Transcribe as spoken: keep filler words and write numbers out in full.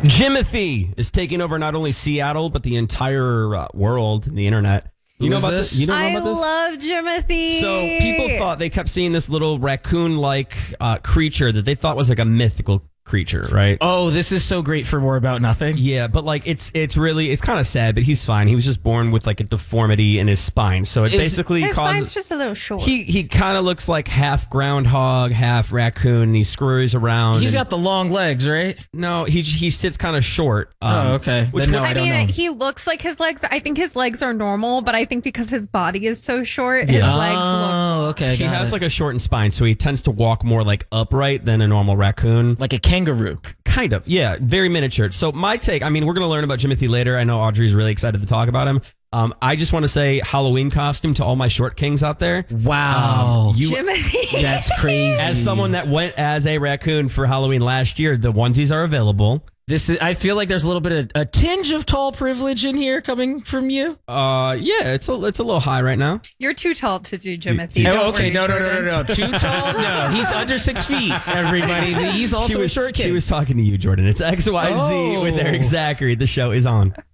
Jimothy is taking over not only Seattle, but the entire uh, world, the internet. You Who know is about this? this? You don't know I about this? love Jimothy. So people thought they kept seeing this little raccoon-like uh, creature that they thought was like a mythical creature, right? Oh, this is so great for More About Nothing. Yeah, but like it's it's really it's kind of sad, but he's fine. He was just born with like a deformity in his spine, so it Is- basically His causes. spine's just a little short. he he kind of looks like half groundhog, half raccoon. And he scurries around. He's and- got the long legs, right? no. He he sits kind of short. Um, Oh, okay. Which Then would- no, I, I don't mean, know. he looks like his legs. I think his legs are normal, but I think because his body is so short, his Yeah. legs look. Oh, okay. he got has it. like a shortened spine, so he tends to walk more like upright than a normal raccoon. like a kangaroo. Kind of, yeah, very miniature. So my take, I mean, we're going to learn about Jimothy later. I know Audrey's really excited to talk about him. Um, I just want to say Halloween costume to all my short kings out there. Wow. Um, you, Jimothy. That's crazy. as someone that went as a raccoon for Halloween last year, the onesies are available. This is, I feel like there's a little bit of a tinge of tall privilege in here coming from you. Uh, yeah, it's a it's a little high right now. You're too tall to do Jimothy. Oh, Don't okay, worry, no, no, no, Jordan. no, no. Too tall? No, he's under six feet, everybody. He's also she was a short kid. she was talking to you, Jordan. It's X Y Z Oh. with Eric Zachary. The show is on.